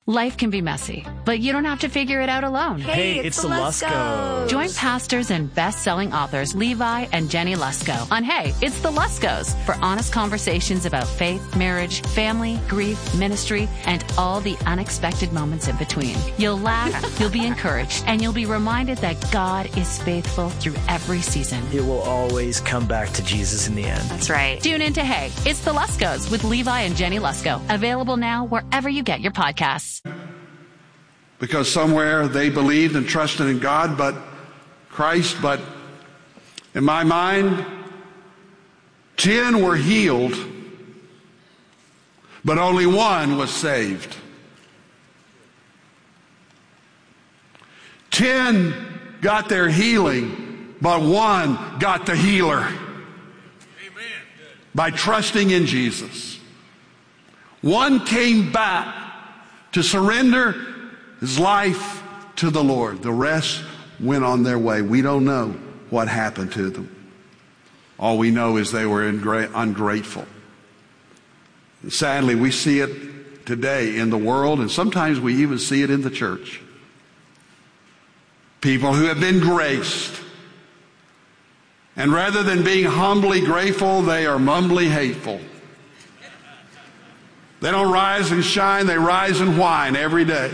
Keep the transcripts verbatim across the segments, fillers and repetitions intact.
Life can be messy, but you don't have to figure it out alone. Hey, it's, it's the Luskos. Join pastors and best-selling authors Levi and Jenny Lusko on Hey, It's the Luskos for honest conversations about faith, marriage, family, grief, ministry, and all the unexpected moments in between. You'll laugh, you'll be encouraged, and you'll be reminded that God is faithful through every season. It will always come back to Jesus in the end. That's right. Tune in to Hey, It's the Luskos with Levi and Jenny Lusko. Available now wherever you get your podcasts. Because somewhere they believed and trusted in God, but Christ, but in my mind, ten were healed, but only one was saved. Ten got their healing, but one got the healer. Amen. By trusting in Jesus. One came back to surrender his life to the Lord. The rest went on their way. We don't know what happened to them. All we know is they were ingra- ungrateful. And sadly, we see it today in the world, and sometimes we even see it in the church. People who have been graced, and rather than being humbly grateful, they are mumbly hateful. They don't rise and shine, they rise and whine every day.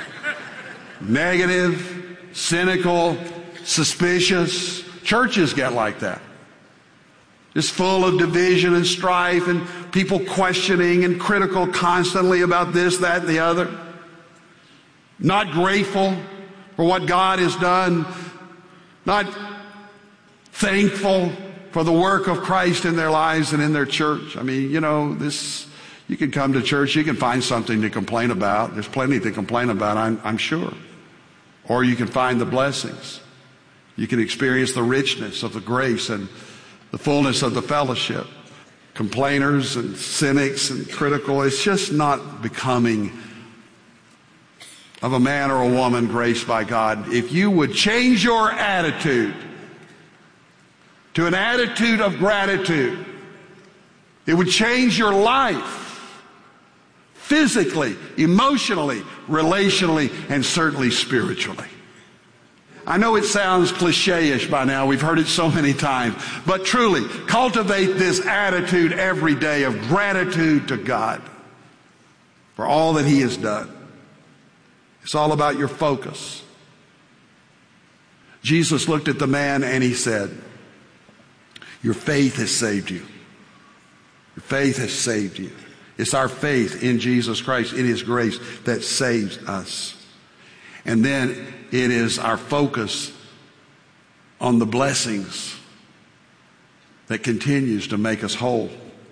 Negative, cynical, suspicious. Churches get like that. Just full of division and strife and people questioning and critical constantly about this, that, and the other. Not grateful for what God has done. Not thankful for the work of Christ in their lives and in their church. I mean, you know, this... You can come to church, you can find something to complain about. There's plenty to complain about, I'm, I'm sure. Or you can find the blessings. You can experience the richness of the grace and the fullness of the fellowship. Complainers and cynics and critical, it's just not becoming of a man or a woman graced by God. If you would change your attitude to an attitude of gratitude, it would change your life. Physically, emotionally, relationally, and certainly spiritually. I know it sounds cliche-ish by now. We've heard it so many times. But truly, cultivate this attitude every day of gratitude to God for all that He has done. It's all about your focus. Jesus looked at the man and He said, "Your faith has saved you. Your faith has saved you." It's our faith in Jesus Christ, in His grace, that saves us. And then it is our focus on the blessings that continues to make us whole.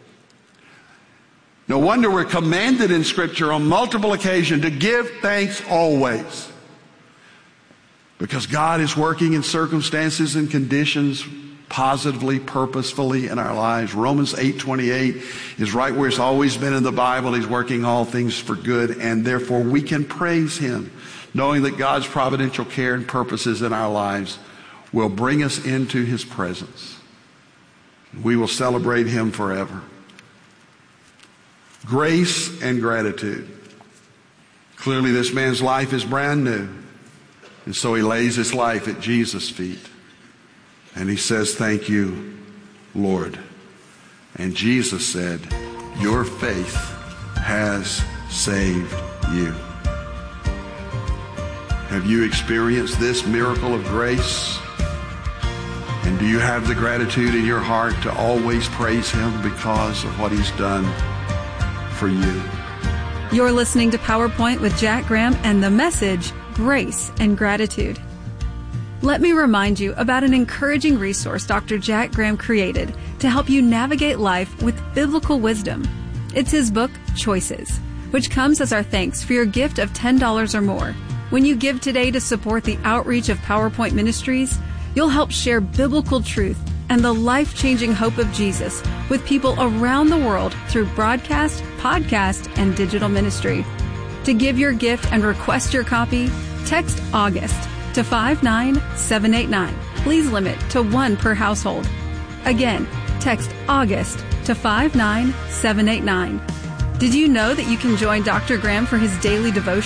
No wonder we're commanded in Scripture on multiple occasions to give thanks always. Because God is working in circumstances and conditions positively, purposefully in our lives. Romans eight twenty-eight is right where it's always been in the Bible. He's working all things for good, and therefore we can praise Him, knowing that God's providential care and purposes in our lives will bring us into His presence. We will celebrate Him forever. Grace and gratitude. Clearly this man's life is brand new, and so he lays his life at Jesus' feet. And he says, "Thank you, Lord." And Jesus said, "Your faith has saved you." Have you experienced this miracle of grace? And do you have the gratitude in your heart to always praise Him because of what He's done for you? You're listening to PowerPoint with Jack Graham and the message, Grace and Gratitude. Let me remind you about an encouraging resource Doctor Jack Graham created to help you navigate life with biblical wisdom. It's his book, Choices, which comes as our thanks for your gift of ten dollars or more. When you give today to support the outreach of PowerPoint Ministries, you'll help share biblical truth and the life-changing hope of Jesus with people around the world through broadcast, podcast, and digital ministry. To give your gift and request your copy, text August to five nine seven eight nine. Please limit to one per household. Again, text August to five nine seven eight nine. Did you know that you can join Doctor Graham for his daily devotion